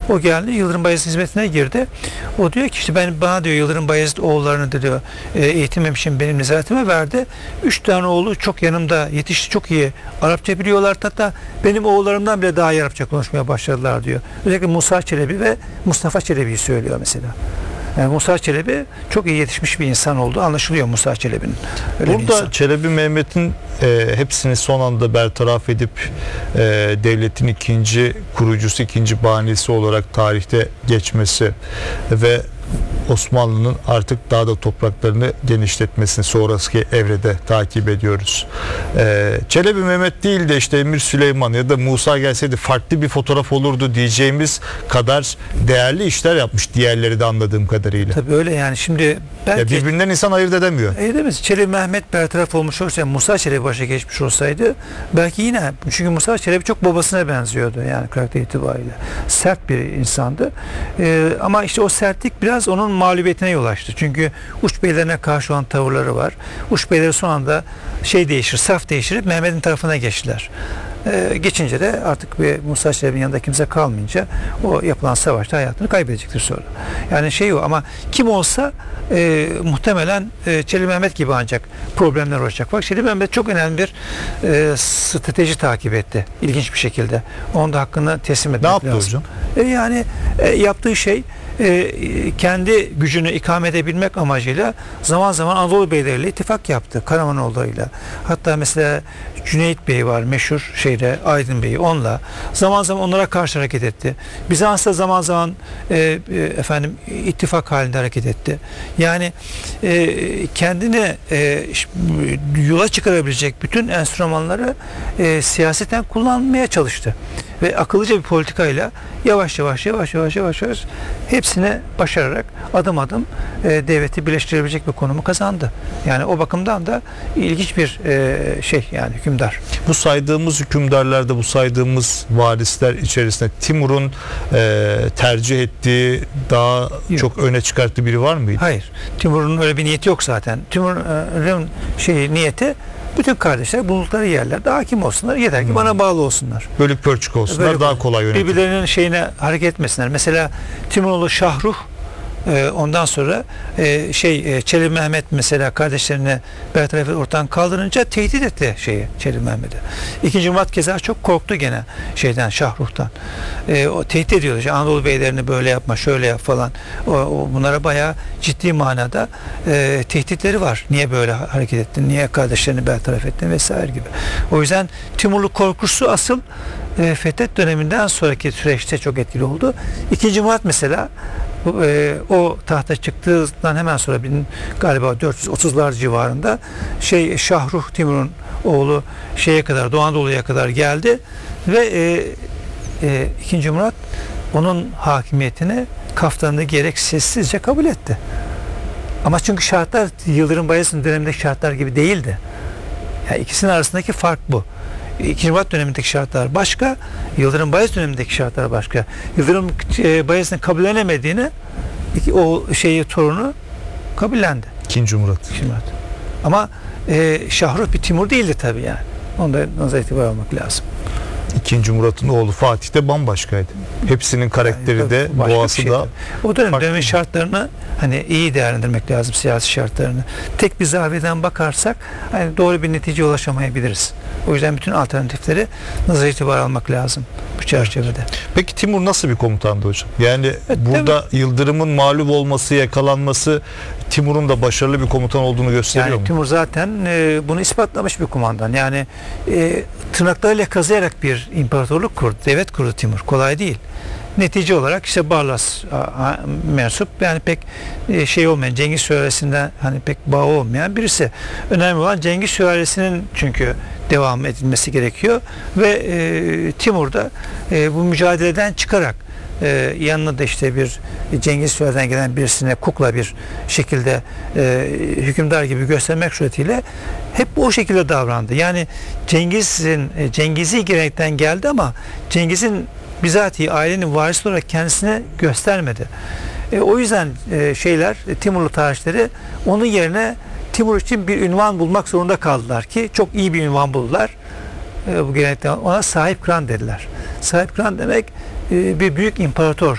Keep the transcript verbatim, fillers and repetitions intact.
O geldi, Yıldırım Bayezid hizmetine girdi. O diyor ki işte ben bana diyor Yıldırım Bayezid oğullarını diyor e, eğitimim için benim nezaretime verdi. Üç tane oğlu çok yanımda yetişti, çok iyi Arapça biliyorlar. Hatta benim oğullarımdan bile daha iyi Arapça konuşmaya başladılar diyor. Özellikle Musa Çelebi ve Mustafa Çelebi'yi söylüyor mesela. Yani Musa Çelebi çok iyi yetişmiş bir insan oldu. Anlaşılıyor Musa Çelebi'nin. Burada Çelebi Mehmet'in e, hepsini son anda bertaraf edip e, devletin ikinci kurucusu, ikinci banisi olarak tarihte geçmesi ve Osmanlı'nın artık daha da topraklarını genişletmesini sonraki evrede takip ediyoruz. Ee, Çelebi Mehmet değil de işte Emir Süleyman ya da Musa gelseydi farklı bir fotoğraf olurdu diyeceğimiz kadar değerli işler yapmış diğerleri de anladığım kadarıyla. Tabii öyle yani şimdi belki... Ya birbirinden insan ayırt edemiyor. Edemez. Çelebi Mehmet bertaraf olmuş olsaydı, Musa Çelebi başa geçmiş olsaydı belki yine, çünkü Musa Çelebi çok babasına benziyordu yani karakter itibariyle. Sert bir insandı. Ee, ama işte o sertlik biraz onun mağlubiyetine yol açtı. Çünkü uç beylerine karşı olan tavırları var. Uç beyleri son anda şey değişir, saf değiştirip Mehmet'in tarafına geçtiler. Ee, geçince de artık bir Musa Çelebi'nin yanında kimse kalmayınca o yapılan savaşta hayatını kaybedecektir sonra. Yani şey o, ama kim olsa e, muhtemelen e, Çelebi Mehmet gibi ancak problemler olacak. Bak Çelebi Mehmet çok önemli bir e, strateji takip etti. İlginç bir şekilde. Onun da hakkını teslim etmek lazım. Ne yaptı hocam? E, yani e, yaptığı şey e, kendi gücünü ikame edebilmek amacıyla zaman zaman Anadolu beyleriyle ittifak yaptı. Karamanoğulları'yla. Hatta mesela Cüneyt Bey var meşhur şeyde, Aydın Bey'i, onunla zaman zaman onlara karşı hareket etti. Bizans'ta zaman zaman e, e, efendim ittifak halinde hareket etti. Yani e, kendine e, yola çıkarabilecek bütün enstrümanları e, siyaseten kullanmaya çalıştı. Ve akıllıca bir politikayla yavaş yavaş yavaş yavaş yavaş yavaş hepsini başararak adım adım e, devleti birleştirebilecek bir konumu kazandı. Yani o bakımdan da ilginç bir e, şey yani hükümdar. Bu saydığımız hükümdarlarda, bu saydığımız varisler içerisinde Timur'un e, tercih ettiği, daha yok, çok öne çıkarttığı biri var mıydı? Hayır. Timur'un öyle bir niyeti yok zaten. Timur'un şey niyeti bütün kardeşler bulundukları yerlerde hakim olsunlar. Yeter ki hmm. bana bağlı olsunlar. Bölük pörçük olsunlar. Böyle, daha kolay yönetim. Birbirlerinin şeyine hareket etmesinler. Mesela Timuroğlu Şahruh e, ondan sonra e, şey e, Çelebi Mehmet mesela kardeşlerine bertaraf ortadan kaldırınca tehdit etti şeyi Çelebi Mehmet'e. İkinci Murat keza çok korktu gene şeyden, Şahruh'tan. E, o tehdit ediyordu. İşte Anadolu beylerini böyle yapma, şöyle yap falan. O, o bunlara bayağı ciddi manada e, tehditleri var. Niye böyle hareket ettin? Niye kardeşlerini bertaraf ettin vesaire gibi. O yüzden Timurlu korkusu asıl e, Fethet döneminden sonraki süreçte çok etkili oldu. İkinci Murat mesela e, o tahta çıktığından hemen sonra bin, galiba dört yüz otuzlar civarında şey Şahruh Timur'un oğlu şeye kadar, Doğu Anadolu'ya kadar geldi ve e, e, ikinci Murat onun hakimiyetini kaftanını gerek sessizce kabul etti. Ama çünkü şartlar Yıldırım Bayezid'in dönemindeki şartlar gibi değildi. Yani ikisinin arasındaki fark bu. İkinci Murat dönemindeki şartlar başka, Yıldırım Bayezid dönemindeki şartlar başka. Yıldırım e, Bayezid'in kabullenemediğini iki, o şeyi torunu kabullendi. İkinci Murat. İkinci Murat. Ama e, Şahruh bir Timur değildi tabii yani. Onda nazar itibar almak lazım. İkinci Murat'ın oğlu Fatih de bambaşkaydı. Hepsinin karakteri yani, de, doğası da. O dönem dönemin şartlarını hani iyi değerlendirmek lazım, siyasi şartlarını. Tek bir zaviyeden bakarsak hani doğru bir neticeye ulaşamayabiliriz. O yüzden bütün alternatifleri nazar itibar almak lazım bu çerçevede. Peki Timur nasıl bir komutandı hocam? Yani evet, burada Yıldırım'ın mağlup olması, yakalanması Timur'un da başarılı bir komutan olduğunu gösteriyor yani mu? Timur zaten e, bunu ispatlamış bir kumandan. Yani e, tırnaklarıyla kazıyarak bir imparatorluk kurdu, devlet kurdu Timur. Kolay değil. Netice olarak işte Barlas a, a, mensup, yani pek e, şey olmayan, Cengiz sülalesinden hani pek bağı olmayan birisi. Önemli olan Cengiz sülalesinin çünkü devam edilmesi gerekiyor ve e, Timur da e, bu mücadeleden çıkarak e, yanına da işte bir Cengiz sülalesinden gelen birisine kukla bir şekilde e, hükümdar gibi göstermek suretiyle hep o şekilde davrandı. Yani Cengiz'in e, Cengiz'i gelenekten geldi ama Cengiz'in bizatihi ailenin varisi olarak kendisine göstermedi. E, o yüzden e, şeyler e, Timurlu tarihçileri onun yerine Timur için bir ünvan bulmak zorunda kaldılar ki çok iyi bir ünvan buldular. E, bu gelenekten ona sahip kıran dediler. Sahip kıran demek e, bir büyük imparator